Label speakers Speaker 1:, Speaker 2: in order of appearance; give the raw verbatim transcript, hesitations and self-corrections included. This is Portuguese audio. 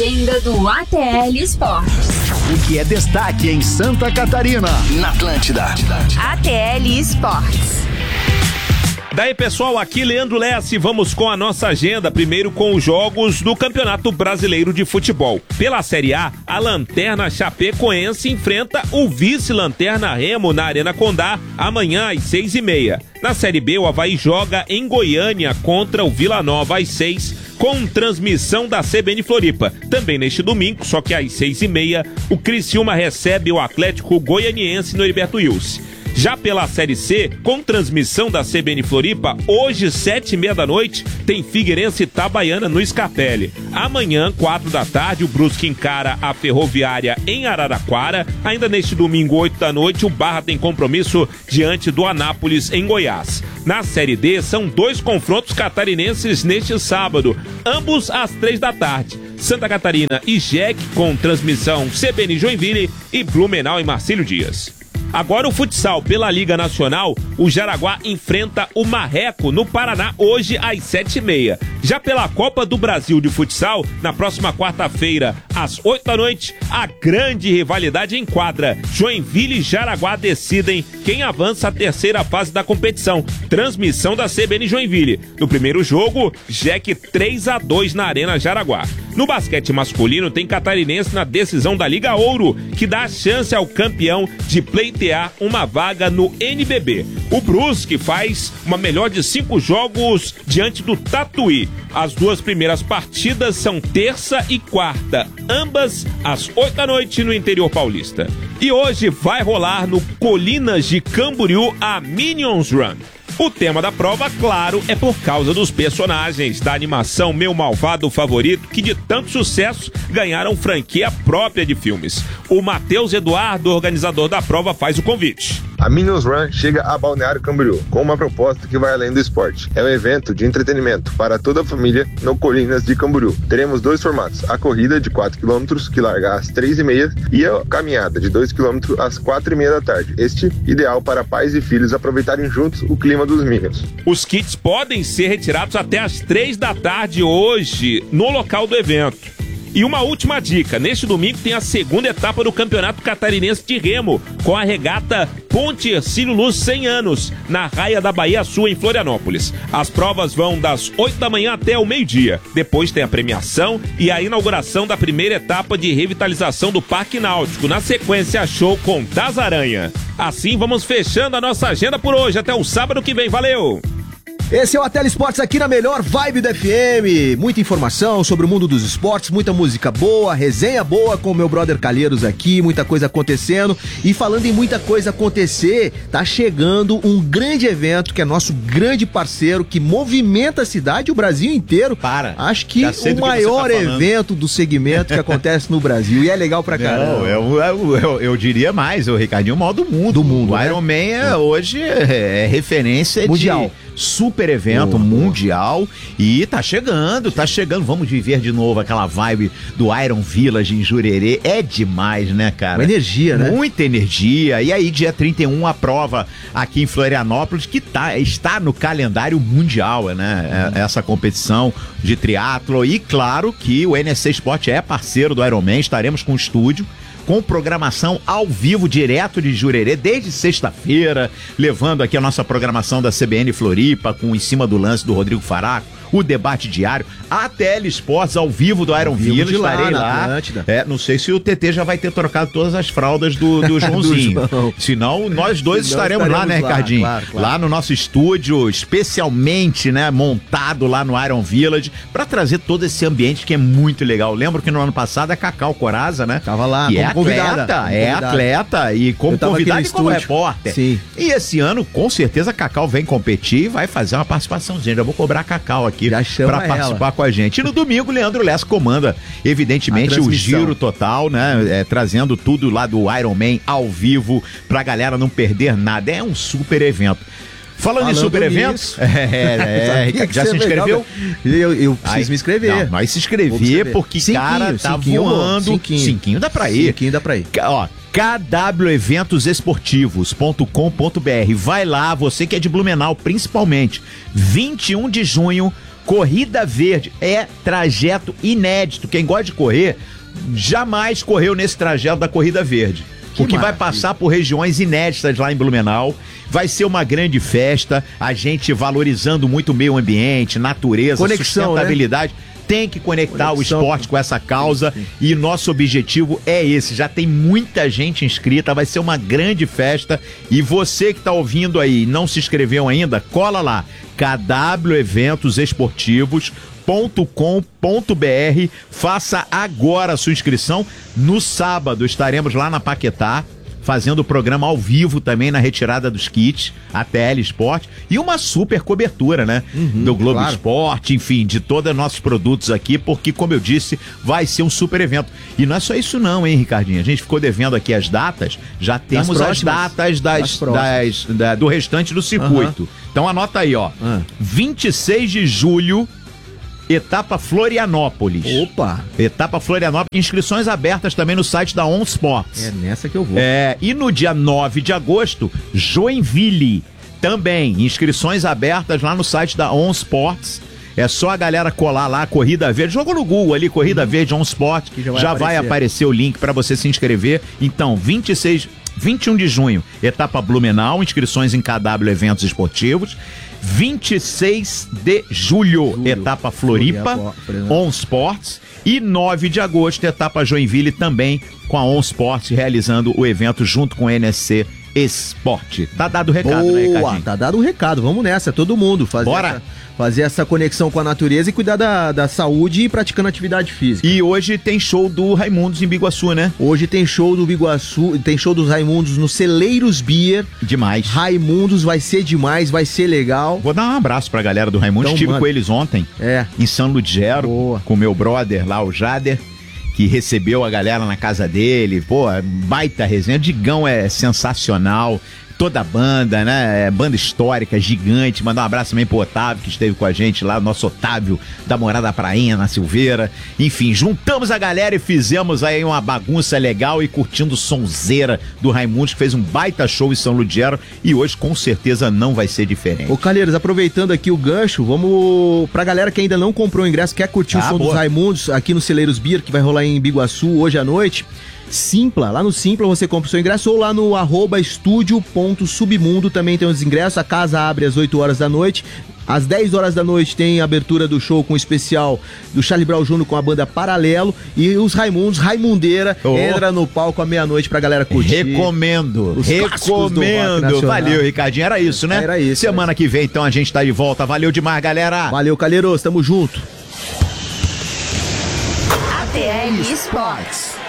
Speaker 1: agenda do A T L Esportes.
Speaker 2: O que é destaque em Santa Catarina, na Atlântida.
Speaker 1: A T L Esportes.
Speaker 3: Daí, pessoal, aqui Leandro Lesse, vamos com a nossa agenda, primeiro com os jogos do Campeonato Brasileiro de Futebol. Pela Série A, a Lanterna Chapecoense enfrenta o vice-Lanterna Remo na Arena Condá, amanhã às seis e meia. Na Série B, o Avaí joga em Goiânia contra o Vila Nova às seis, com transmissão da C B N Floripa. Também neste domingo, só que às seis e meia, o Criciúma recebe o Atlético Goianiense no Heriberto Wilson. Já pela Série C, com transmissão da C B N Floripa, hoje, sete e meia da noite, tem Figueirense e Itabaiana no Scarpelli. Amanhã, quatro da tarde, o Brusque encara a Ferroviária em Araraquara. Ainda neste domingo, oito da noite, o Barra tem compromisso diante do Anápolis, em Goiás. Na Série D, são dois confrontos catarinenses neste sábado, ambos às três da tarde. Santa Catarina e Jack, com transmissão C B N Joinville, e Blumenau e Marcílio Dias. Agora o futsal, pela Liga Nacional, o Jaraguá enfrenta o Marreco no Paraná hoje às sete e meia. Já pela Copa do Brasil de Futsal, na próxima quarta-feira, às oito da noite, a grande rivalidade em quadra. Joinville e Jaraguá decidem quem avança a terceira fase da competição. Transmissão da C B N Joinville. No primeiro jogo, Jack três a dois na Arena Jaraguá. No basquete masculino, tem catarinense na decisão da Liga Ouro, que dá a chance ao campeão de pleitear uma vaga no N B B. O Brusque faz uma melhor de cinco jogos diante do Tatuí. As duas primeiras partidas são terça e quarta, ambas às oito da noite no interior paulista. E hoje vai rolar no Colinas de Camboriú a Minions Run. O tema da prova, claro, é por causa dos personagens da animação Meu Malvado Favorito, que de tanto sucesso ganharam franquia própria de filmes. O Matheus Eduardo, organizador da prova, faz o convite.
Speaker 4: A Minions Run chega a Balneário Camboriú com uma proposta que vai além do esporte. É um evento de entretenimento para toda a família no Colinas de Camboriú. Teremos dois formatos: a corrida de quatro quilômetros, que larga às três e meia, e a caminhada de dois quilômetros às quatro e meia da tarde. Este ideal para pais e filhos aproveitarem juntos o clima dos Minions.
Speaker 3: Os kits podem ser retirados até às três da tarde hoje no local do evento. E uma última dica, neste domingo tem a segunda etapa do Campeonato Catarinense de Remo, com a regata Ponte Hercílio Luz cem anos, na Raia da Bahia Sul, em Florianópolis. As provas vão das oito da manhã até o meio-dia. Depois tem a premiação e a inauguração da primeira etapa de revitalização do Parque Náutico. Na sequência, show com Das Aranha. Assim vamos fechando a nossa agenda por hoje. Até o sábado que vem. Valeu!
Speaker 5: Esse é o A T L Esportes aqui na melhor vibe do F M. Muita informação sobre o mundo dos esportes, muita música boa, resenha boa com o meu brother Calheiros aqui, muita coisa acontecendo. E falando em muita coisa acontecer, tá chegando um grande evento que é nosso grande parceiro, que movimenta a cidade e o Brasil inteiro.
Speaker 6: Para.
Speaker 5: Acho que o maior tá evento do segmento que acontece no Brasil. E é legal pra caramba.
Speaker 6: Não, eu, eu, eu, eu diria mais, o Ricardinho, o maior do mundo.
Speaker 5: Do mundo,
Speaker 6: o
Speaker 5: né?
Speaker 6: Iron Man é, hoje é referência
Speaker 5: mundial.
Speaker 6: De super evento, oh, mundial, e tá chegando, tá chegando, vamos viver de novo aquela vibe do Iron Village em Jurerê, é demais, né, cara?
Speaker 5: Uma energia, né?
Speaker 6: Muita energia, e aí dia trinta e um a prova aqui em Florianópolis, que tá, está no calendário mundial, né, uhum. Essa competição de triatlo, e claro que o N S C Sport é parceiro do Iron Man, estaremos com o estúdio, com programação ao vivo, direto de Jurerê, desde sexta-feira, levando aqui a nossa programação da C B N Floripa, com Em Cima do Lance do Rodrigo Faraco, o debate diário, a T L Esportes ao vivo do Iron Village, estarei lá. lá. É, não sei se o T T já vai ter trocado todas as fraldas do, do Joãozinho. do Senão, nós dois Senão estaremos, estaremos lá, né, lá, Ricardinho? Claro, claro. Lá no nosso estúdio, especialmente, né, montado lá no Iron Village, para trazer todo esse ambiente que é muito legal. Lembro que no ano passado a Cacau Coraza, né?
Speaker 5: Tava lá,
Speaker 6: que
Speaker 5: como
Speaker 6: é
Speaker 5: convidada.
Speaker 6: Atleta, é convidada. atleta e como convidada e como repórter.
Speaker 5: Sim.
Speaker 6: E esse ano, com certeza, a Cacau vem competir e vai fazer uma participaçãozinha. Já vou cobrar a Cacau aqui para participar com a gente. E no domingo, o Leandro Lessa comanda, evidentemente, o giro total, né? É, trazendo tudo lá do Iron Man ao vivo pra galera não perder nada. É um super evento. Falando, Falando em super eventos, é, é, é, já se inscreveu?
Speaker 5: Eu, eu preciso
Speaker 6: Aí,
Speaker 5: me inscrever.
Speaker 6: Não, nós se inscrever porque, cinquinho, cara, tá
Speaker 5: cinquinho,
Speaker 6: voando.
Speaker 5: Cinquinho.
Speaker 6: cinquinho dá pra ir.
Speaker 5: Cinquinho dá pra ir.
Speaker 6: Ó, k w eventos esportivos ponto com ponto b r. Vai lá, você que é de Blumenau, principalmente. vinte e um de junho, Corrida Verde é trajeto inédito. Quem gosta de correr, jamais correu nesse trajeto da Corrida Verde. Porque vai passar por regiões inéditas lá em Blumenau. Vai ser uma grande festa, a gente valorizando muito o meio ambiente, natureza,
Speaker 5: Conexão,
Speaker 6: sustentabilidade. Né? Tem que conectar Conexão. o esporte com essa causa. Sim, sim. E nosso objetivo é esse. Já tem muita gente inscrita, vai ser uma grande festa. E você que está ouvindo aí e não se inscreveu ainda, cola lá, k w eventos esportivos ponto com ponto b r, faça agora a sua inscrição. No sábado estaremos lá na Paquetá, fazendo o programa ao vivo também na retirada dos kits, a T L Sport, e uma super cobertura, né? Uhum, do Globo claro. Esporte, enfim, de todos os nossos produtos aqui, porque, como eu disse, vai ser um super evento. E não é só isso não, hein, Ricardinho? A gente ficou devendo aqui as datas, já temos as datas das, das, da, do restante do circuito. Uhum. Então anota aí, ó, uhum. vinte e seis de julho, etapa Florianópolis.
Speaker 5: Opa!
Speaker 6: Etapa Florianópolis. Inscrições abertas também no site da On Sports.
Speaker 5: É nessa que eu vou.
Speaker 6: É, e no dia nove de agosto, Joinville. Também. Inscrições abertas lá no site da On Sports. É só a galera colar lá, Corrida Verde. Joga no Google ali, Corrida hum. Verde On Sports. Já, vai, já aparecer. vai aparecer o link para você se inscrever. Então, vinte e seis, vinte e um de junho, etapa Blumenau. Inscrições em K W Eventos Esportivos. vinte e seis de julho, julho. etapa Floripa, On Sports. E nove de agosto, etapa Joinville, também com a On Sports, realizando o evento junto com o N S C Esporte. Tá dado o recado,
Speaker 5: Boa,
Speaker 6: né, Ricardinho?
Speaker 5: Tá dado o recado, vamos nessa, todo mundo. Fazer
Speaker 6: Bora!
Speaker 5: Essa, fazer essa conexão com a natureza e cuidar da, da saúde e praticando atividade física.
Speaker 6: E hoje tem show do Raimundos em Biguaçu, né?
Speaker 5: Hoje tem show do Biguaçu, tem show dos Raimundos no Celeiros Beer.
Speaker 6: Demais.
Speaker 5: Raimundos, vai ser demais, vai ser legal.
Speaker 6: Vou dar um abraço pra galera do Raimundos, então, estive mano. com eles ontem,
Speaker 5: é.
Speaker 6: em São Ludgero, Boa. com meu brother lá, o Jader, que recebeu a galera na casa dele. Pô, baita resenha. O Digão é sensacional. Toda a banda, né? Banda histórica, gigante. Mandar um abraço também pro Otávio, que esteve com a gente lá, o nosso Otávio da Morada Prainha, na Silveira. Enfim, juntamos a galera e fizemos aí uma bagunça legal e curtindo sonzeira do Raimundos, que fez um baita show em São Ludgero e hoje com certeza não vai ser diferente.
Speaker 5: Ô Calheiros, aproveitando aqui o gancho, vamos pra galera que ainda não comprou o ingresso, quer curtir ah, o som boa. dos Raimundos aqui no Celeiros Beer, que vai rolar em Biguaçu hoje à noite. Simpla, lá no Simpla você compra o seu ingresso ou lá no arroba estúdio.submundo também tem os ingressos. A casa abre às oito horas da noite. Às dez horas da noite tem a abertura do show com o especial do Charlie Brown Júnior com a banda Paralelo. E os Raimundos, Raimundeira, oh. entra no palco à meia-noite pra galera curtir.
Speaker 6: Recomendo, recomendo. Valeu, Ricardinho, era isso, né?
Speaker 5: Era isso.
Speaker 6: Semana
Speaker 5: era.
Speaker 6: que vem, então, a gente tá de volta. Valeu demais, galera.
Speaker 5: Valeu, Calheiros, tamo junto.
Speaker 1: A T L Sports.